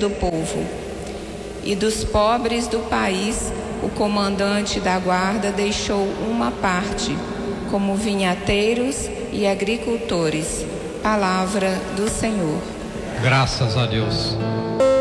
do povo. E dos pobres do país, o comandante da guarda deixou uma parte, como vinhateiros e agricultores. Palavra do Senhor. Graças a Deus.